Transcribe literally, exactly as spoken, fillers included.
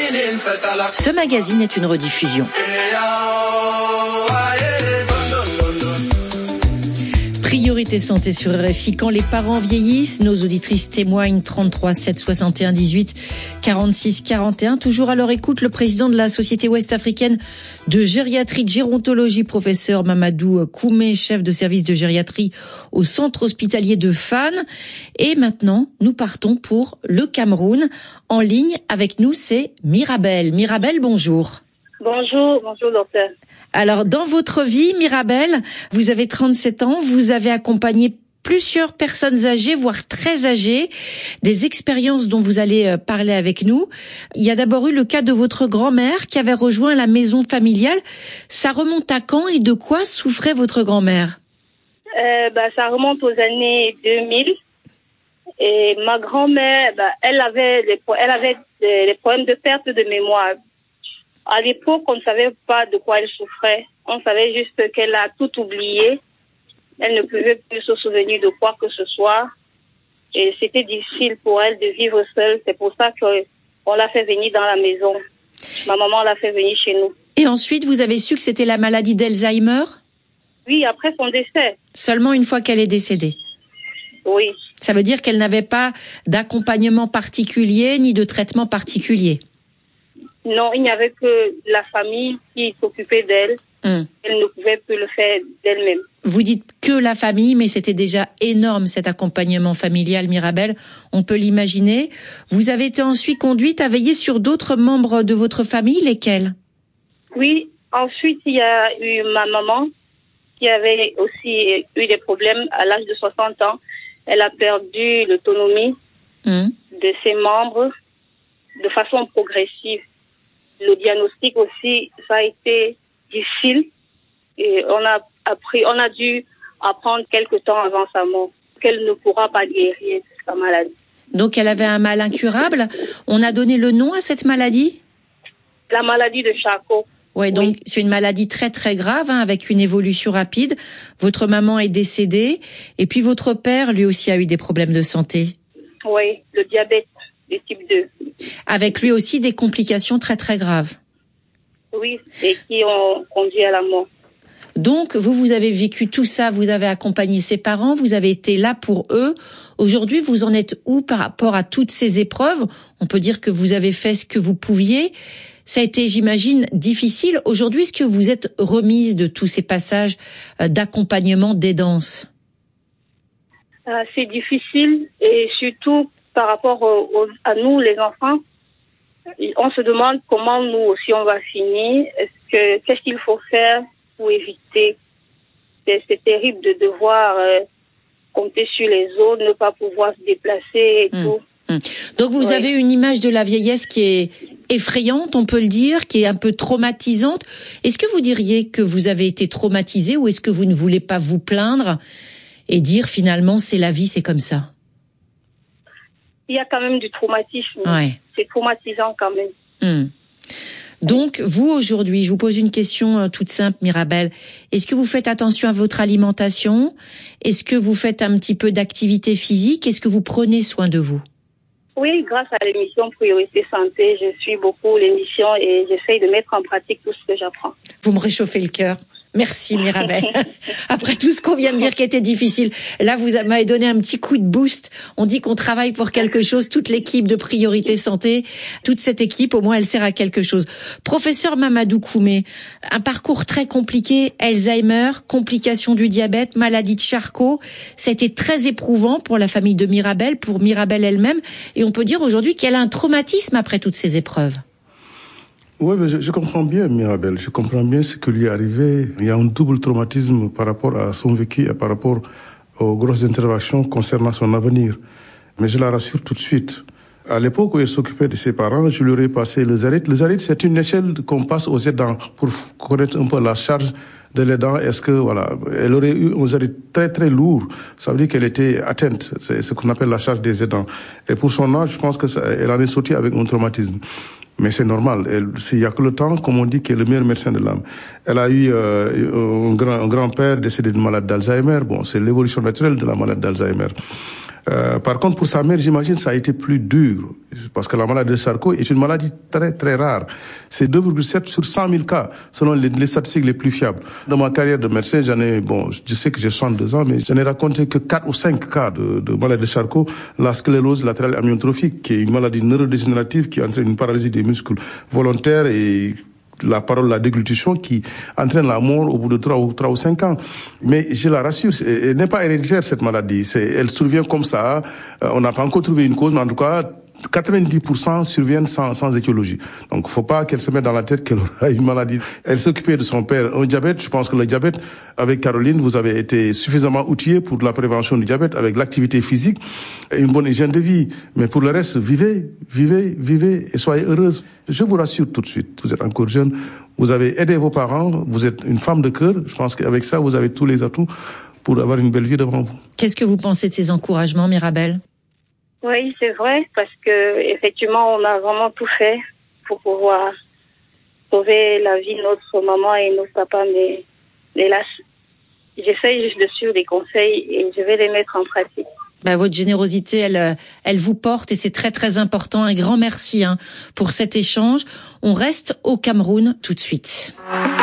Ce magazine est une rediffusion. Priorité santé sur R F I. Quand les parents vieillissent, nos auditrices témoignent. Trente-trois sept soixante et un dix-huit quarante-six quarante et un. Toujours à leur écoute, le président de la Société ouest-africaine de gériatrie de gérontologie, professeur Mamadou Koumé, chef de service de gériatrie au centre hospitalier de Fann. Et maintenant, nous partons pour le Cameroun. En ligne avec nous, c'est Mirabel. Mirabel, bonjour. Bonjour, bonjour docteur. Alors, dans votre vie, Mirabel, vous avez trente-sept ans, vous avez accompagné plusieurs personnes âgées, voire très âgées, des expériences dont vous allez parler avec nous. Il y a d'abord eu le cas de votre grand-mère qui avait rejoint la maison familiale. Ça remonte à quand et de quoi souffrait votre grand-mère ? euh, bah, Ça remonte aux années deux mille. Et ma grand-mère, bah, elle avait les, elle avait des problèmes de perte de mémoire. À l'époque, on ne savait pas de quoi elle souffrait. On savait juste qu'elle a tout oublié. Elle ne pouvait plus se souvenir de quoi que ce soit. Et c'était difficile pour elle de vivre seule. C'est pour ça qu'on l'a fait venir dans la maison. Ma maman l'a fait venir chez nous. Et ensuite, vous avez su que c'était la maladie d'Alzheimer ? Oui, après son décès. Seulement une fois qu'elle est décédée ? Oui. Ça veut dire qu'elle n'avait pas d'accompagnement particulier ni de traitement particulier ? Non, il n'y avait que la famille qui s'occupait d'elle. Hum. Elle ne pouvait plus le faire d'elle-même. Vous dites que la famille, mais c'était déjà énorme cet accompagnement familial, Mirabel. On peut l'imaginer. Vous avez été ensuite conduite à veiller sur d'autres membres de votre famille, lesquels ? Oui, ensuite il y a eu ma maman qui avait aussi eu des problèmes à l'âge de soixante ans. Elle a perdu l'autonomie hum. de ses membres de façon progressive. Le diagnostic aussi, ça a été difficile et on a appris, on a dû apprendre quelque temps avant sa mort qu'elle ne pourra pas guérir sa maladie. Donc elle avait un mal incurable. On a donné le nom à cette maladie ? La maladie de Charcot. Ouais, donc oui. C'est une maladie très très grave hein, avec une évolution rapide. Votre maman est décédée et puis votre père lui aussi a eu des problèmes de santé. Oui, le diabète de type deux. Avec lui aussi des complications très très graves. Oui, et qui ont conduit à la mort. Donc, vous, vous avez vécu tout ça, vous avez accompagné ses parents, vous avez été là pour eux. Aujourd'hui, vous en êtes où par rapport à toutes ces épreuves ? On peut dire que vous avez fait ce que vous pouviez. Ça a été, j'imagine, difficile. Aujourd'hui, est-ce que vous êtes remise de tous ces passages d'accompagnement, d'aidance ? euh, C'est difficile et surtout par rapport au, au, à nous, les enfants, on se demande comment nous aussi on va finir. Est-ce que qu'est-ce qu'il faut faire pour éviter ? C'est, c'est terrible de devoir euh, compter sur les autres, ne pas pouvoir se déplacer et mmh. tout. Mmh. Donc vous oui. avez une image de la vieillesse qui est effrayante, on peut le dire, qui est un peu traumatisante. Est-ce que vous diriez que vous avez été traumatisée ou est-ce que vous ne voulez pas vous plaindre et dire finalement c'est la vie, c'est comme ça ? Il y a quand même du traumatisme. Ouais. C'est traumatisant quand même. Mmh. Donc, vous, aujourd'hui, je vous pose une question euh, toute simple, Mirabel. Est-ce que vous faites attention à votre alimentation ? Est-ce que vous faites un petit peu d'activité physique ? Est-ce que vous prenez soin de vous ? Oui, grâce à l'émission Priorité Santé, je suis beaucoup l'émission et j'essaye de mettre en pratique tout ce que j'apprends. Vous me réchauffez le cœur. Merci Mirabel. Après tout ce qu'on vient de dire qui était difficile, là vous m'avez donné un petit coup de boost. On dit qu'on travaille pour quelque chose, toute l'équipe de Priorité Santé, toute cette équipe, au moins elle sert à quelque chose. Professeur Mamadou Koumé, un parcours très compliqué, Alzheimer, complications du diabète, maladie de Charcot, ça a été très éprouvant pour la famille de Mirabel, pour Mirabel elle-même, et on peut dire aujourd'hui qu'elle a un traumatisme après toutes ces épreuves. Oui, mais je, je comprends bien Mirabel, je comprends bien ce qui lui est arrivé. Il y a un double traumatisme par rapport à son vécu et par rapport aux grosses interventions concernant son avenir. Mais je la rassure tout de suite. À l'époque où elle s'occupait de ses parents, je lui ai passé le Zarit. Le Zarit, c'est une échelle qu'on passe aux aidants pour connaître un peu la charge de l'aidant. Est-ce que, voilà, elle aurait eu un Zarit très très lourd. Ça veut dire qu'elle était atteinte. C'est ce qu'on appelle la charge des aidants. Et pour son âge, je pense que ça, elle en est sortie avec un traumatisme. Mais c'est normal. Il y a que le temps, comme on dit, qui est le meilleur médecin de l'âme. Elle a eu euh, un, grand, un grand-père décédé d'une maladie d'Alzheimer. Bon, c'est l'évolution naturelle de la maladie d'Alzheimer. Euh, par contre, pour sa mère, j'imagine, ça a été plus dur. Parce que la maladie de Charcot est une maladie très, très rare. C'est deux virgule sept sur cent mille cas, selon les, les statistiques les plus fiables. Dans ma carrière de médecin, j'en ai, bon, je sais que j'ai soixante-deux ans, mais j'en ai raconté que quatre ou cinq cas de, de maladie de Charcot, la sclérose latérale amyotrophique, qui est une maladie neurodégénérative qui entraîne une paralysie des muscles volontaires et la parole, la déglutition qui entraîne la mort au bout de trois ou, trois ou cinq ans. Mais je la rassure, elle n'est pas héréditaire cette maladie. C'est, elle survient comme ça. Euh, on n'a pas encore trouvé une cause, mais en tout cas, quatre-vingt-dix pour cent surviennent sans, sans étiologie. Donc, faut pas qu'elle se mette dans la tête qu'elle aura une maladie. Elle s'occupait de son père, un diabète. Je pense que le diabète, avec Caroline, vous avez été suffisamment outillés pour la prévention du diabète, avec l'activité physique et une bonne hygiène de vie. Mais pour le reste, vivez, vivez, vivez et soyez heureuse. Je vous rassure tout de suite. Vous êtes encore jeune. Vous avez aidé vos parents. Vous êtes une femme de cœur. Je pense qu'avec ça, vous avez tous les atouts pour avoir une belle vie devant vous. Qu'est-ce que vous pensez de ces encouragements, Mirabel? Oui, c'est vrai, parce que effectivement, on a vraiment tout fait pour pouvoir sauver la vie de notre maman et notre papa, mais hélas, j'essaye juste de suivre les conseils et je vais les mettre en pratique. Bah, votre générosité, elle, elle vous porte et c'est très très important. Un grand merci hein, pour cet échange. On reste au Cameroun tout de suite.